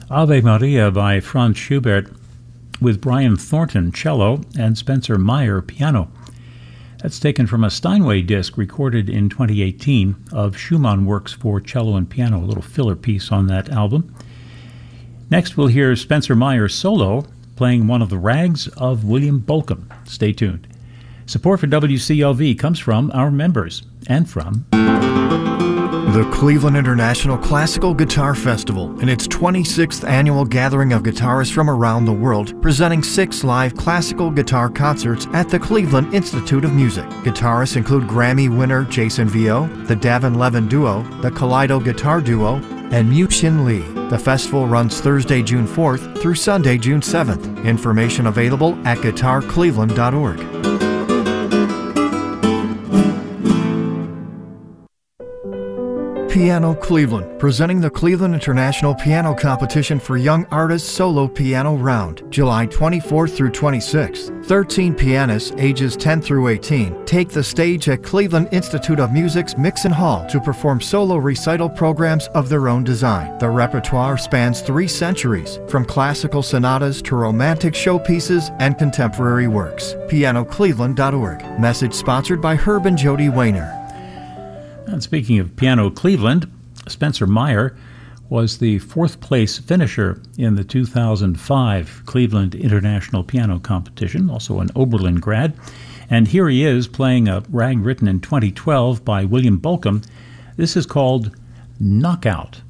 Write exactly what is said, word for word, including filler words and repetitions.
Ave Maria by Franz Schubert with Brian Thornton, cello, and Spencer Meyer, piano. That's taken from a Steinway disc recorded in twenty eighteen of Schumann works for cello and piano, a little filler piece on that album. Next, we'll hear Spencer Meyer solo playing one of the rags of William Bolcom. Stay tuned. Support for W C L V comes from our members and from the Cleveland International Classical Guitar Festival, in its twenty-sixth annual gathering of guitarists from around the world, presenting six live classical guitar concerts at the Cleveland Institute of Music. Guitarists include Grammy winner Jason Vio, the Davin Levin Duo, the Kaleido Guitar Duo, and Mu-Shin Lee. The festival runs Thursday, June fourth through Sunday, June seventh. Information available at guitar cleveland dot org. Piano Cleveland, presenting the Cleveland International Piano Competition for Young Artists Solo Piano Round, July twenty-fourth through twenty-sixth. thirteen pianists ages ten through eighteen take the stage at Cleveland Institute of Music's Mixon Hall to perform solo recital programs of their own design. The repertoire spans three centuries, from classical sonatas to romantic showpieces and contemporary works. piano cleveland dot org. Message sponsored by Herb and Jody Wayner. And speaking of Piano Cleveland, Spencer Meyer was the fourth place finisher in the two thousand five Cleveland International Piano Competition, also an Oberlin grad. And here he is playing a rag written in twenty twelve by William Bolcom. This is called Knockout.